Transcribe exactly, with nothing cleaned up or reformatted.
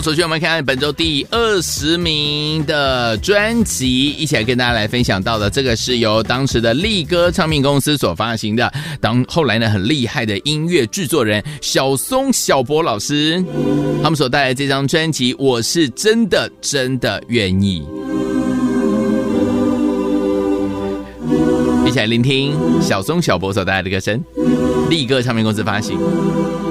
首先我们看本周第二十名的专辑，一起来跟大家来分享到的，这个是由当时的力歌唱片公司所发行的，当后来呢很厉害的音乐制作人小松小博老师，他们所带来这张专辑《我是真的真的愿意》，一起来聆听小松小博所带来的歌声，力歌唱片公司发行。